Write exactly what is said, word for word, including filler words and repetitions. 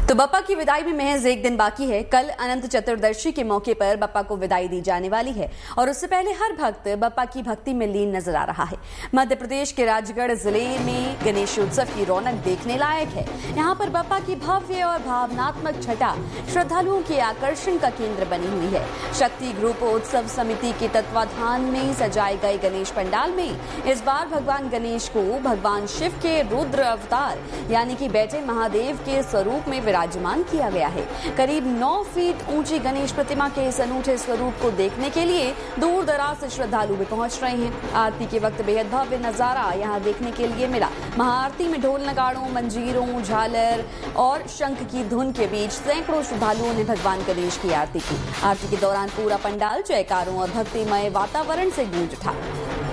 तो बप्पा की विदाई में महज एक दिन बाकी है। कल अनंत चतुर्दशी के मौके पर बप्पा को विदाई दी जाने वाली है और उससे पहले हर भक्त बप्पा की भक्ति में लीन नजर आ रहा है। मध्य प्रदेश के राजगढ़ जिले में गणेश उत्सव की रौनक देखने लायक है। यहाँ पर बप्पा की भव्य और भावनात्मक छटा श्रद्धालुओं के आकर्षण का केंद्र बनी हुई है। शक्ति ग्रुप उत्सव समिति के तत्वाधान में सजाए गए गणेश पंडाल में इस बार भगवान गणेश को भगवान शिव के रुद्र अवतार यानी कि बैठे महादेव के स्वरूप में विराजमान किया गया है। करीब नौ फीट ऊंची गणेश प्रतिमा के इस अनूठे स्वरूप को देखने के लिए दूर दराज से श्रद्धालु भी पहुंच रहे हैं। आरती के वक्त बेहद भव्य नजारा यहां देखने के लिए मिला। महाआरती में ढोल नगाड़ों, मंजीरों, झालर और शंख की धुन के बीच सैकड़ों श्रद्धालुओं ने भगवान गणेश की आरती की। आरती के दौरान पूरा पंडाल जयकारों और भक्तिमय वातावरण से गूंज उठा।